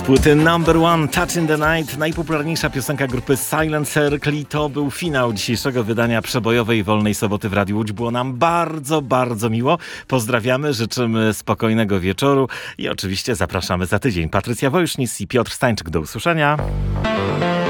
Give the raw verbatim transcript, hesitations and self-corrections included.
Z płyty Number One, Touch in the Night, najpopularniejsza piosenka grupy Silent Circle, i to był finał dzisiejszego wydania przebojowej Wolnej Soboty w Radiu Łódź. Było nam bardzo, bardzo miło. Pozdrawiamy, życzymy spokojnego wieczoru i oczywiście zapraszamy za tydzień. Patrycja Wojsznis i Piotr Stańczyk. Do usłyszenia.